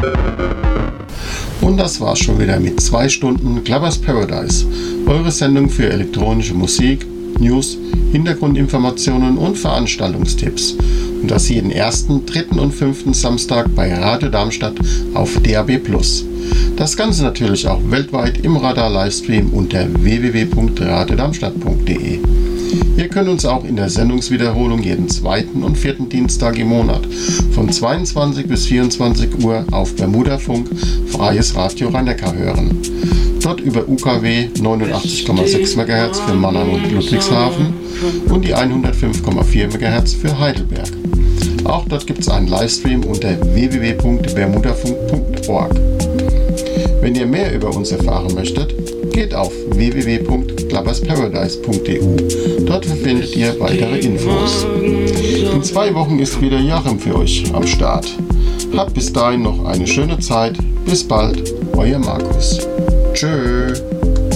Und das war's schon wieder mit 2 Stunden Clubbers Paradise, eure Sendung für elektronische Musik, News, Hintergrundinformationen und Veranstaltungstipps. Und das jeden 1., 3. und 5. Samstag bei Radio Darmstadt auf DAB+. Das Ganze natürlich auch weltweit im Radar-Livestream unter www.radiodarmstadt.de. Ihr könnt uns auch in der Sendungswiederholung jeden 2. und 4. Dienstag im Monat von 22 bis 24 Uhr auf Bermudafunk Freies Radio Rhein-Neckar hören. Dort über UKW 89,6 MHz für Mannheim und Ludwigshafen und die 105,4 MHz für Heidelberg. Auch dort gibt es einen Livestream unter www.bermudafunk.org. Wenn ihr mehr über uns erfahren möchtet, geht auf www.clubbersparadise.eu. Dort findet ihr weitere Infos. In 2 Wochen ist wieder Joachim für euch am Start. Habt bis dahin noch eine schöne Zeit. Bis bald, euer Markus. Tschö.